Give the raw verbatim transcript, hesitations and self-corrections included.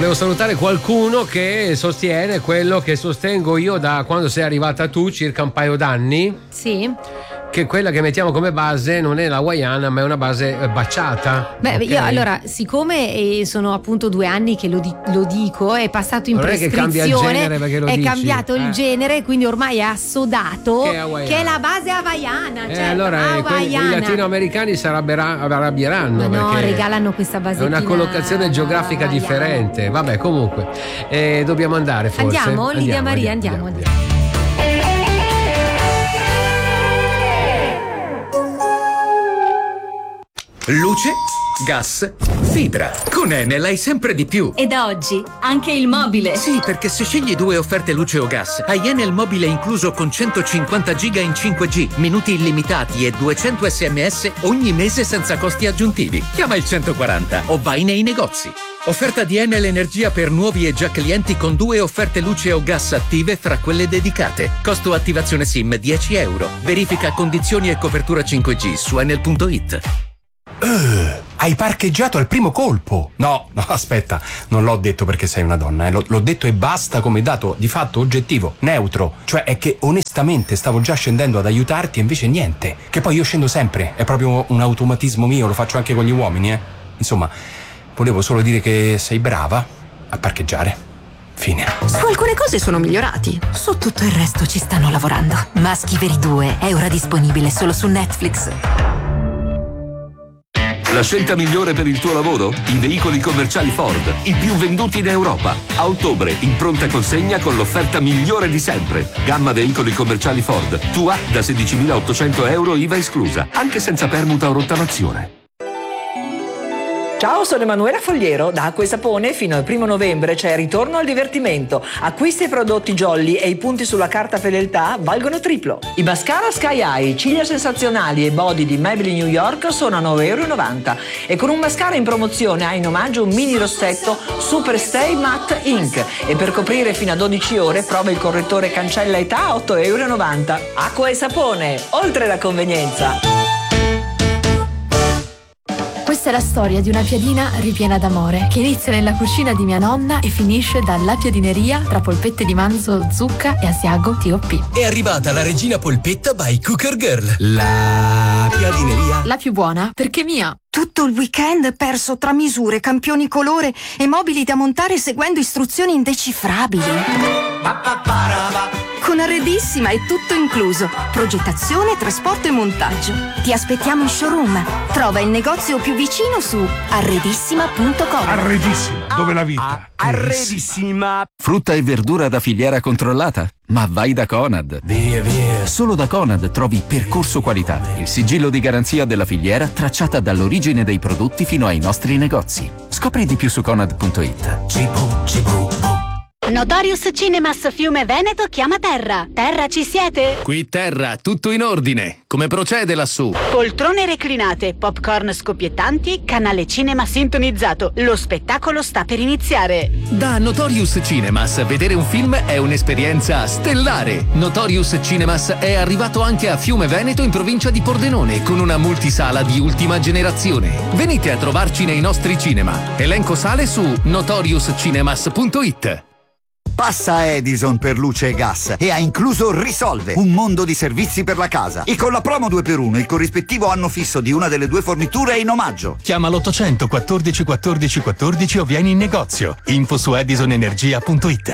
devo salutare qualcuno che sostiene quello che sostengo io da quando sei arrivata tu, circa un paio d'anni. Sì. Che quella che mettiamo come base non è la hawaiana, ma è una base baciata. Beh, okay? io allora, siccome eh, sono appunto due anni che lo, di- lo dico, è passato in non prescrizione, è che cambia il genere perché lo è dici. cambiato eh. il genere, quindi ormai è assodato che è, che è la base hawaiana. Eh, certo, allora eh, quelli, i hawaiana. latinoamericani si arrabbierà- arrabbieranno. Ma no, perché regalano questa base. è una collocazione geografica hawaiana. differente. Vabbè, comunque eh, dobbiamo andare forse. Andiamo, Lidia Maria, andiamo. andiamo. andiamo. Luce, gas, fibra. Con Enel hai sempre di più. E da oggi anche il mobile. Sì, perché se scegli due offerte luce o gas, hai Enel mobile incluso con centocinquanta giga in cinque G, minuti illimitati e duecento sms ogni mese senza costi aggiuntivi. Chiama il centoquaranta o vai nei negozi. Offerta di Enel Energia per nuovi e già clienti con due offerte luce o gas attive fra quelle dedicate. Costo attivazione SIM dieci euro. Verifica condizioni e copertura cinque G su enel punto it. Uh, hai parcheggiato al primo colpo. No, no, aspetta, non l'ho detto perché sei una donna, eh. L'ho, l'ho detto e basta come dato di fatto oggettivo, neutro. Cioè è che onestamente stavo già scendendo ad aiutarti e invece niente. Che poi io scendo sempre, è proprio un automatismo mio, lo faccio anche con gli uomini, eh. Insomma, volevo solo dire che sei brava a parcheggiare. Fine. Su alcune cose sono migliorati, su tutto il resto ci stanno lavorando. Maschi Veri due è ora disponibile solo su Netflix. La scelta migliore per il tuo lavoro? I veicoli commerciali Ford, i più venduti in Europa. A ottobre, in pronta consegna con l'offerta migliore di sempre. Gamma veicoli commerciali Ford, tua da sedicimilaottocento euro I V A esclusa, anche senza permuta o rottamazione. Ciao, sono Emanuela Fogliero. Da Acqua e Sapone fino al primo novembre c'è Ritorno al divertimento. Acquisti i prodotti Jolly e i punti sulla carta fedeltà valgono triplo. I mascara Sky Eye, ciglia sensazionali e body di Maybelline New York sono a nove e novanta euro. E con un mascara in promozione hai in omaggio un mini rossetto Super Stay Matte Ink. E per coprire fino a dodici ore prova il correttore cancella età a otto e novanta euro. Acqua e Sapone, oltre la convenienza. Questa è la storia di una piadina ripiena d'amore che inizia nella cucina di mia nonna e finisce dalla piadineria tra polpette di manzo, zucca e asiago T O P. È arrivata la regina polpetta by Cooker Girl. La piadineria. La più buona perché mia. Tutto il weekend perso tra misure, campioni colore e mobili da montare seguendo istruzioni indecifrabili. Con Arredissima è tutto incluso. Progettazione, trasporto e montaggio. Ti aspettiamo in showroom. Trova il negozio più vicino su arredissima punto com. Arredissima, dove la vita. Arredissima. Frutta e verdura da filiera controllata? Ma vai da Conad. Via, via. Solo da Conad trovi Percorso Qualità, il sigillo di garanzia della filiera tracciata dall'origine dei prodotti fino ai nostri negozi. Scopri di più su conad punto it. Cibo, cibo. Notorious Cinemas Fiume Veneto chiama Terra. Terra, ci siete? Qui Terra, tutto in ordine. Come procede lassù? Poltrone reclinate, popcorn scoppiettanti, canale cinema sintonizzato. Lo spettacolo sta per iniziare. Da Notorious Cinemas vedere un film è un'esperienza stellare. Notorious Cinemas è arrivato anche a Fiume Veneto in provincia di Pordenone con una multisala di ultima generazione. Venite a trovarci nei nostri cinema. Elenco sale su notorious cinemas punto it. Passa Edison per luce e gas e ha incluso Risolve, un mondo di servizi per la casa. E con la promo due per uno il corrispettivo anno fisso di una delle due forniture è in omaggio. Chiama l'ottocento quattordici quattordici quattordici o vieni in negozio. Info su edisonenergia punto it.